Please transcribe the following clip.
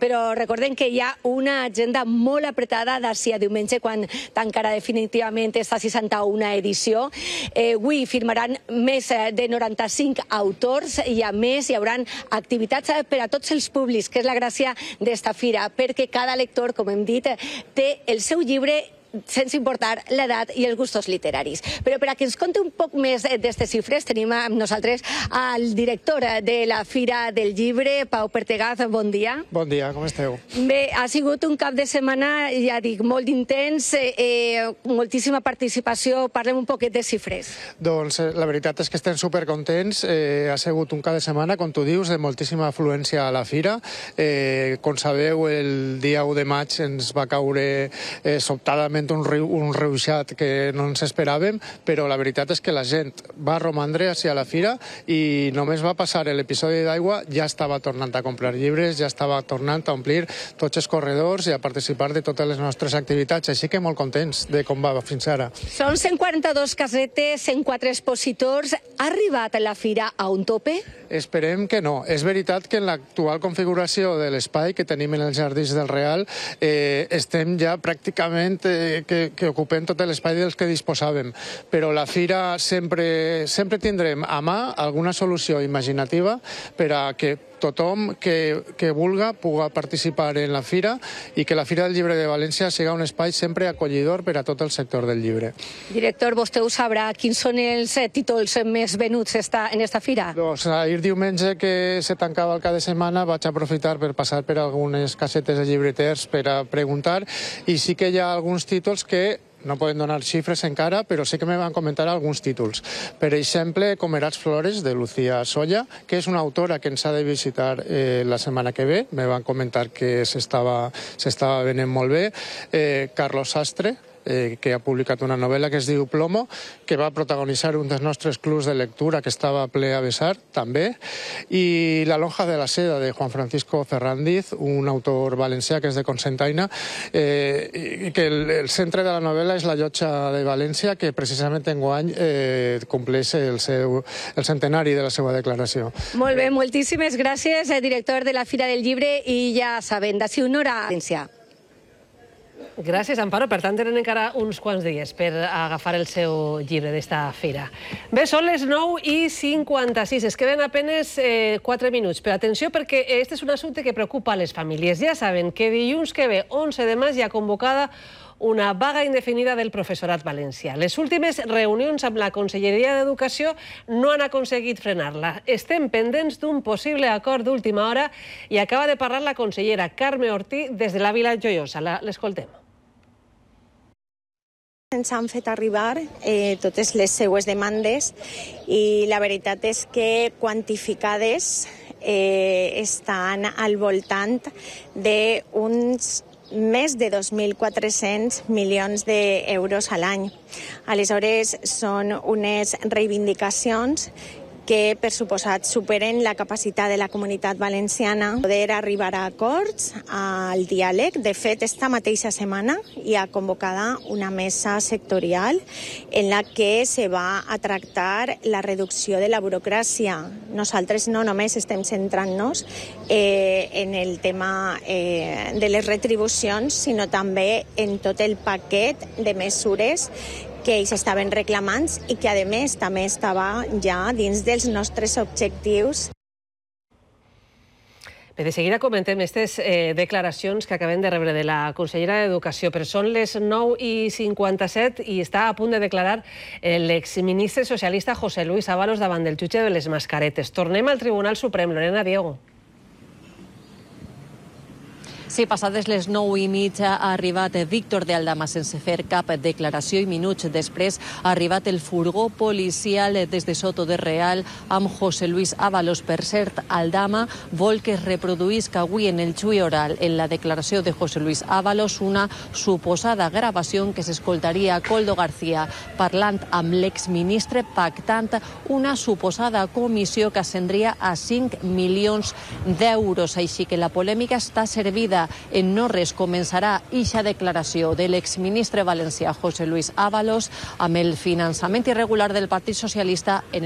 però recordem que hi ha una agenda molt apretada d'ací a diumenge, quan tancarà definitivament aquesta 61a edició. Avui firmaran més de 95 autors i, a més, hi haurà activitats per a tots els públics, que és la gràcia d'esta fira, perquè cada lector, com hem dit, té el seu llibre sense importar l'edat i els gustos literaris. Però per a que ens conti un poc més d'aquestes xifres, tenim amb nosaltres el director de la Fira del Llibre, Pau Pertegaz. Bon dia. Bon dia, com esteu? Bé, ha sigut un cap de setmana, ja dic, molt intens, moltíssima participació. Parlem un poquet de xifres. Doncs la veritat és que estem supercontents. Ha sigut un cap de setmana, com tu dius, de moltíssima afluència a la fira. Com sabeu, el dia 1 de maig ens va caure sobtadament un ruixat que no ens esperàvem, però la veritat és que la gent va romandre hacia la fira i només va passar l'episodi d'aigua, ja estava tornant a comprar llibres, ja estava tornant a omplir tots els corredors i a participar de totes les nostres activitats, així que molt contents de com va fins ara. Són 142 casetes, 104 expositors. Ha arribat la fira a un tope? Esperem que no. És veritat que en l'actual configuració de l'espai que tenim en els Jardins del Real estem ja pràcticament que ocupem tot l'espai dels que disposàvem, però la fira sempre tindrem a mà alguna solució imaginativa per a que tothom que vulga pugui participar en la fira i que la Fira del Llibre de València sigui un espai sempre acollidor per a tot el sector del llibre. Director, vostè ho sabrà, quins són els títols més venuts en esta fira? Doncs ahir diumenge, que se tancava el cap de setmana, vaig aprofitar per passar per algunes casetes de llibreters per a preguntar, i sí que hi ha alguns títols que no poden donar xifres encara, però sí que me van comentar alguns títols. Per exemple, Comeràs Flores, de Lucía Solla, que és una autora que ens ha de visitar la setmana que ve. Me van comentar que s'estava venent molt bé. Carlos Sastre, que ha publicat una novel·la que es diu Plomo, que va protagonitzar un dels nostres clubs de lectura que estava ple a vessar, també. I La lonja de la seda, de Juan Francisco Ferrandiz, un autor valencià que és de Cocentaina, que el centre de la novel·la és la Llotja de València, que precisament enguany compleix el centenari de la seva declaració. Molt bé, moltíssimes gràcies, director de la Fira del Llibre, i ja sabem, d'ací una hora a València. Gràcies, Amparo. Per tant, tenen encara uns quants dies per agafar el seu llibre d'esta fira. Bé, són les 9:56. Es queden apenas 4 minuts. Però atenció, perquè este és un assumpte que preocupa a les famílies. Ja saben que dilluns que ve, 11 de maig, hi ha convocada una vaga indefinida del professorat valencià. Les últimes reunions amb la Conselleria d'Educació no han aconseguit frenar-la. Estem pendents d'un possible acord d'última hora i acaba de parlar la consellera Carme Ortí des de la Vila Joiosa. L'escoltem. Ens han fet arribar totes les seues demandes i la veritat és que quantificades estan al voltant d'uns més de 2.400 milions d'euros a l'any. Aleshores, són unes reivindicacions que, per suposat, superen la capacitat de la comunitat valenciana de poder arribar a acords, al diàleg. De fet, esta mateixa setmana hi ha convocada una mesa sectorial en la que se va a tractar la reducció de la burocràcia. Nosaltres no només estem centrant-nos en el tema de les retribucions, sinó també en tot el paquet de mesures que ells estaven reclamant i que, a més, també estava ja dins dels nostres objectius. Bé, de seguida comentem aquestes declaracions que acabem de rebre de la consellera d'Educació, però són les 9:57 i està a punt de declarar l'exministre socialista José Luis Ábalos davant del jutge de les mascaretes. Tornem al Tribunal Suprem. Lorena Diego. Sí, passades les 9:30 ha arribat Víctor de Aldama sense fer cap declaració i minuts després ha arribat el furgó policial des de Soto de Real amb José Luis Ábalos. Per cert, Aldama vol que es reproduïsca avui en el juí oral en la declaració de José Luis Ábalos una suposada gravació en què s'escoltaria a Koldo García parlant amb l'exministre pactant una suposada comissió que ascendria a 5 milions d'euros. Així que la polèmica està servida. En no res començarà eixa declaració de l'exministre valencià José Luis Ábalos amb el finançament irregular del Partit Socialista en